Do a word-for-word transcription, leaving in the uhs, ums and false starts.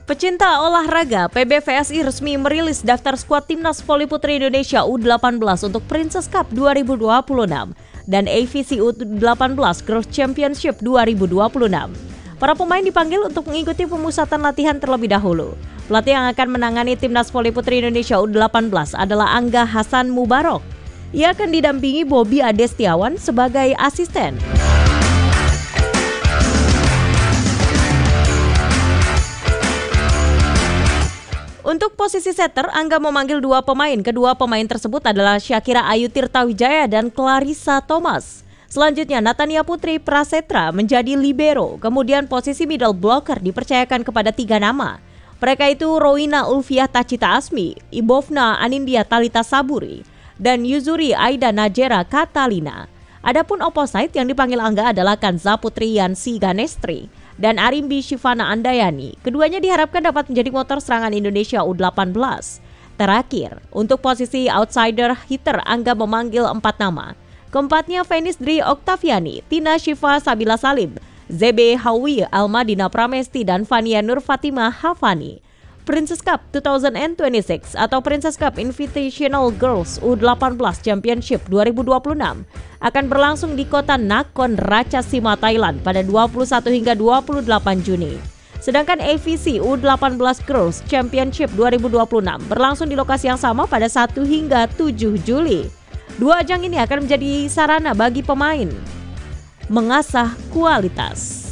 Pecinta olahraga, P B V S I resmi merilis daftar skuad Timnas Voli Putri Indonesia U delapan belas untuk Princess Cup dua ribu dua puluh enam dan A V C U delapan belas Girls Championship dua ribu dua puluh enam. Para pemain dipanggil untuk mengikuti pemusatan latihan terlebih dahulu. Pelatih yang akan menangani Timnas Voli Putri Indonesia U delapan belas adalah Angga Hasan Mubarok. Ia akan didampingi Bobby Adestiawan sebagai asisten. Untuk posisi setter, Angga memanggil dua pemain. Kedua pemain tersebut adalah Syakira Ayu Tirtawijaya dan Clarissa Thomas. Selanjutnya, Natania Putri Prasetra menjadi libero. Kemudian posisi middle blocker dipercayakan kepada tiga nama. Mereka itu Roina Ulfiah Tacita Asmi, Ibovna Anindya Talita Saburi, dan Yuzuri Aida Najera Catalina. Adapun opposite yang dipanggil Angga adalah Kanza Putri Yansi Ganestri dan Arimbi Shivana Andayani. Keduanya diharapkan dapat menjadi motor serangan Indonesia U delapan belas. Terakhir, untuk posisi outsider hitter, Angga memanggil empat nama. Keempatnya Fenis Dri Oktaviani, Tina Shiva Sabila Salim, Z B Hawi Almadina Pramesti, dan Fania Nur Fatima Hafani. Princess Cup dua ribu dua puluh enam atau Princess Cup Invitational Girls U delapan belas Championship dua ribu dua puluh enam akan berlangsung di kota Nakhon Ratchasima, Thailand pada dua puluh satu hingga dua puluh delapan Juni. Sedangkan A V C U delapan belas Girls Championship dua ribu dua puluh enam berlangsung di lokasi yang sama pada satu hingga tujuh Juli. Dua ajang ini akan menjadi sarana bagi pemain mengasah kualitas.